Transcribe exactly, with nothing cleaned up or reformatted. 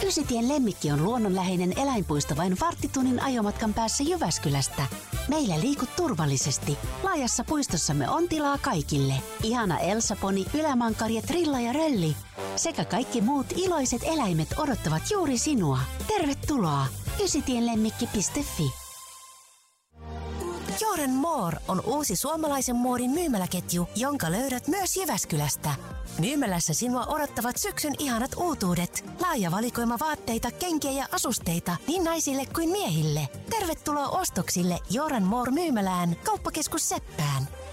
Ysitien Lemmikki on luonnonläheinen eläinpuisto vain varttitunnin ajomatkan päässä Jyväskylästä. Meillä liikut turvallisesti. Laajassa puistossamme on tilaa kaikille. Ihana Elsa-poni, ylämankari, trilla ja rölli sekä kaikki muut iloiset eläimet odottavat juuri sinua. Tervetuloa ysitienlemmikki piste fi. Joren More on uusi suomalaisen muodin myymäläketju, jonka löydät myös Jyväskylästä. Myymälässä sinua odottavat syksyn ihanat uutuudet. Laaja valikoima vaatteita, kenkiä ja asusteita niin naisille kuin miehille. Tervetuloa ostoksille Joren More myymälään, Kauppakeskus Seppään.